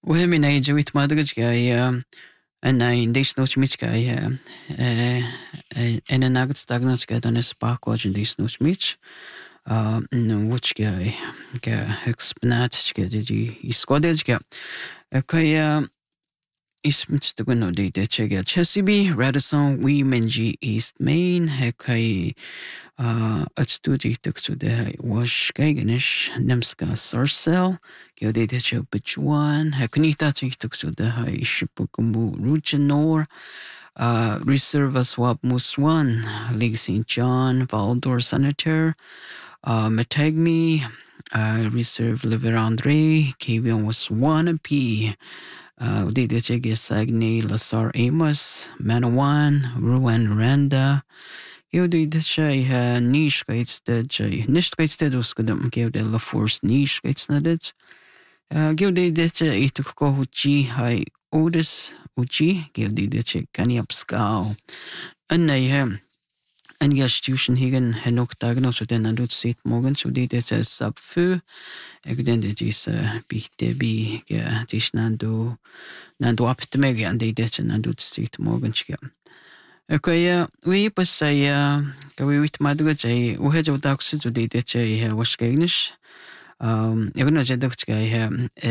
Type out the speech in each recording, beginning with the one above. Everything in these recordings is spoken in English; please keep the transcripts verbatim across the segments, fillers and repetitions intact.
وهم إن جويت ما درج جاي أنا إنديس نوش ميت جاي أنا ناقد ستاغنات جاي دون سباق واج إنديس نوش ميت وش جاي جا إكسبنات جاي جي يسقط جاي كاي اسم تقولنا دي ده جاي تشسيبي رادسون وي منجي إيست مين هكاي أتستودي تكسو ده واش جاي جنش نمسكا سارسل كيو دي ده جو بجوان هكنيتا تكسو ده هاي شبكمو روجنور ريسيرف سواب موسوان ليج سين جون فالدور سنتر متاجمي ريسيرف ليفر أندري كيفيون وسوانا بي ودي ده جاي ساجني لسار إيموس مانوان روان راندا Eu dei de chai ha nish gates de chai nish gates de dos kudum geu de la force nish gates na det geu de de chai itu ko huchi hai odis uchi geu de de chai kani upscale anai ha an institution higen henok dagno so den andut sit morgen so de de chai sub fu eg den de dis bi de bi ge dis nando nando aptmeg an de de chai andut sit morgen chga Okay, we pas saya kawi wit madga chai uhe jo tak se jo de chai he was genish um egno je dak chai he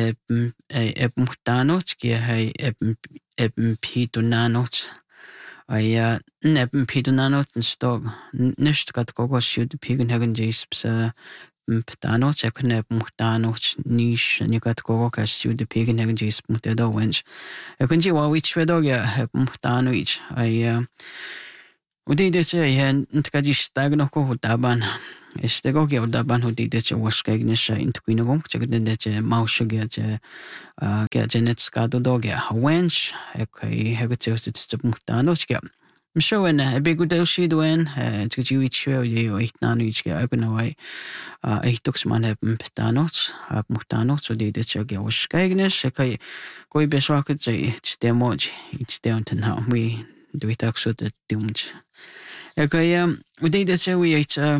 e mutano chai he e pitonano aya ne pitonano stog nicht gat gogo shoot pigen hagen jesps Ptano chekne muhtano nish nikat gogo ka shoot pigen hagen jesp mutado wench ekunji wa wich wedoga muhtano ich aya ودي ديتش هي انت كاجي ستاغنو كو دابان استغو كي دابان ودي ديتش واش كاغنش انت كوينو كو تشغد ديتش ماوشو جيتش ا كا جنت سكادو دوغيا وينش هكاي هكتو ستستب مختانو تشكا مشو انا بيغو دوشي دوين تجي ويتشو يو ايتنانو يتشكا اكنو واي ا ايتوكس مان هب مختانو هب مختانو سو دي ديتش جي واش كاغنش هكاي كوي بيشواك جي تشتيموج يتشتيونتن ها وي دويت اكسو دتومج Okay, um, we did this we ate uh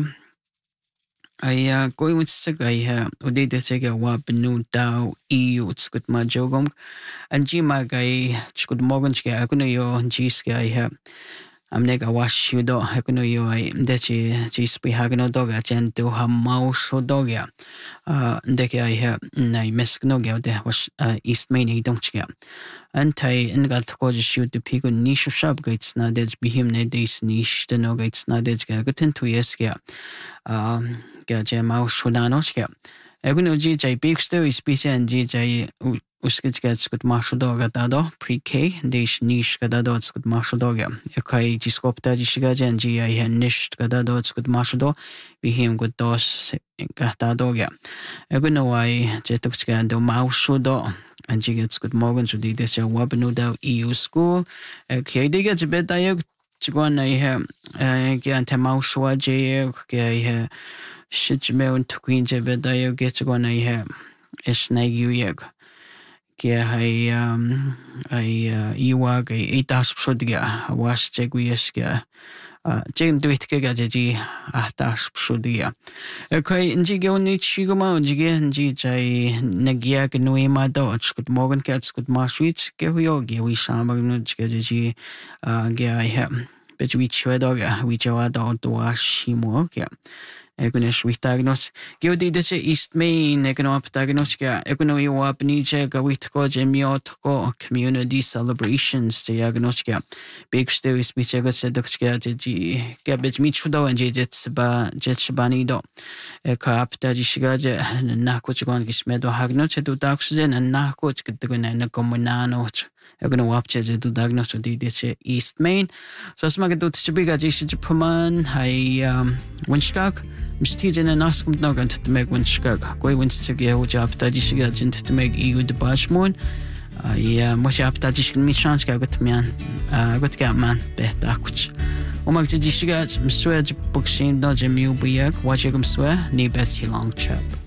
I uh going with sagay ha we did this ga wa benu daw e uts good ma jogom and ji ma gay good morgan ga kuno yo ji sky ha am nega wash you do ha kuno yo I de ji ji spi ha no doga chen to ha mau so doga uh de ga I ha nai mes no ga de was east main he don't ga antai in gal to go shoot the pigo niche shop gates na des bihim ne des niche the no gates na des ga gutin two years ga um ga je mau shunano ga eguno ji jai big story speech and ji jai uskich ga skut mashu doga da do pre k des niche ga da do skut mashu doga ekai ji skop da ji shiga jan ji I ha niche ga da do skut mashu do bihim good dos ga da do ga eguno wai je tuk ga do mau shu do and she gets good morgan so did this wabanu da E U school okay they get a bit diag to go on I have uh get a mouse watch okay I shit me on to queen je bit diag get to go on I have is snag you yag ke I um I iwag I tas so diga was check we is ga Jim do it ga ji ah tas so diga okay nji go ni chigoma nji nji jai nagia gnoi ma do good morgan cats good maswich ke yo ge we samag no ge ji ge I have but we chwedo ga we jawa do do ashimo ke Egunesh we diagnose. Give the ditch east main economic diagnostica, economy wap nije ga wit go jemiot go community celebrations diagnostica. Big still is which I got said doxca ji gabage michudo and jets ba jets banido. A cap tajishigaja nakochgon gismedo hagnoche to daxen and nakoch get the gun and a comunano. I'm going to watch it to diagnose the ditch east main. So smag to chibiga jish puman I um winchcock. Mstigen en askom nogan to make winchcock. Go wins to get which up tajishiga to make E U the bashmoon. I much up tajish me chance got me an got get man bet akuch. Omag tajishiga mswedge booksheen dodge mu biak watch him swear, ni best long chap.